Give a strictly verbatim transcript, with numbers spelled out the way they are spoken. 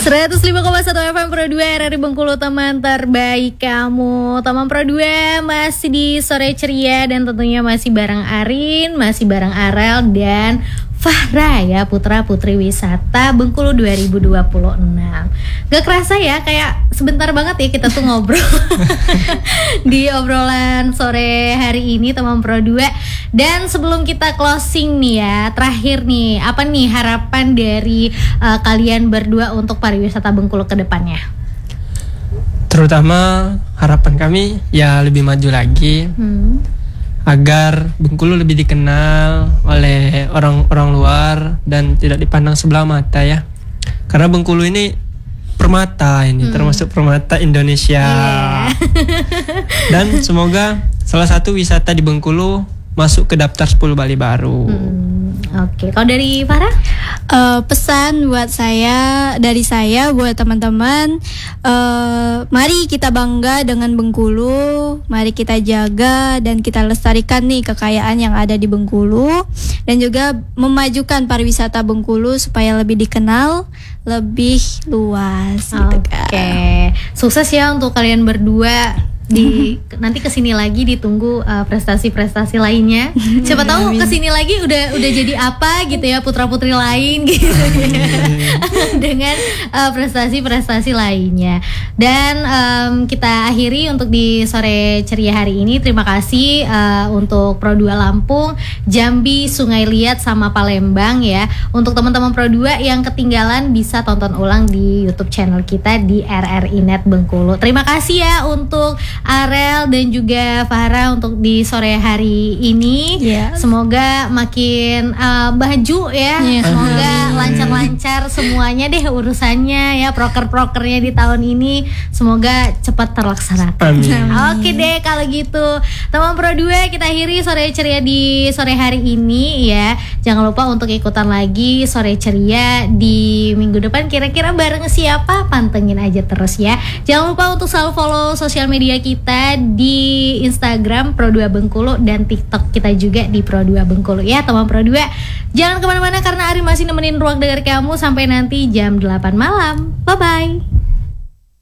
seratus lima koma satu F M Pro dua R R I Bengkulu, teman terbaik kamu. Teman Pro dua masih di Sore Ceria dan tentunya masih bareng Arin, masih bareng Arel dan Fahra ya, putra putri wisata Bengkulu dua ribu dua puluh enam. Gak kerasa ya, kayak sebentar banget ya kita tuh ngobrol di obrolan sore hari ini teman Pro dua. Dan sebelum kita closing nih ya, terakhir nih, apa nih harapan dari uh, kalian berdua untuk pariwisata Bengkulu ke depannya? Terutama harapan kami ya lebih maju lagi. Hmm. Agar Bengkulu lebih dikenal oleh orang-orang luar dan tidak dipandang sebelah mata ya. Karena Bengkulu ini permata ini, hmm. termasuk permata Indonesia. Yeah. Dan semoga salah satu wisata di Bengkulu masuk ke daftar sepuluh Bali baru. Hmm, Oke, okay. Kalau dari Farah? Uh, pesan buat saya, dari saya buat teman-teman, uh, mari kita bangga dengan Bengkulu, mari kita jaga dan kita lestarikan nih kekayaan yang ada di Bengkulu, dan juga memajukan pariwisata Bengkulu supaya lebih dikenal, lebih luas. Oke, okay. Gitu, sukses ya untuk kalian berdua. Di nanti kesini lagi ditunggu uh, prestasi-prestasi lainnya. Siapa tahu kesini lagi udah udah jadi apa gitu ya, putra putri lain gitu dengan uh, prestasi-prestasi lainnya. Dan um, kita akhiri untuk di Sore Ceria hari ini. Terima kasih uh, untuk Pro dua Lampung, Jambi, Sungai Liat sama Palembang ya. Untuk teman-teman Pro dua yang ketinggalan bisa tonton ulang di YouTube channel kita di R R I Net Bengkulu. Terima kasih ya untuk Arel dan juga Farah untuk di sore hari ini. Yes. Semoga makin uh, baju ya. Yes. Semoga lancar-lancar semuanya deh urusannya ya, proker-prokernya di tahun ini. Semoga cepat terlaksanakan. Amin. Oke deh kalau gitu. Teman Pro dua, kita akhiri Sore Ceria di sore hari ini ya. Jangan lupa untuk ikutan lagi Sore Ceria di minggu depan, kira-kira bareng siapa? Pantengin aja terus ya. Jangan lupa untuk selalu follow sosial media kita di Instagram Pro dua Bengkulu dan TikTok kita juga di Pro dua Bengkulu ya teman Pro dua. Jangan kemana-mana karena Ari masih nemenin ruang dengar kamu sampai nanti jam delapan malam. Bye bye.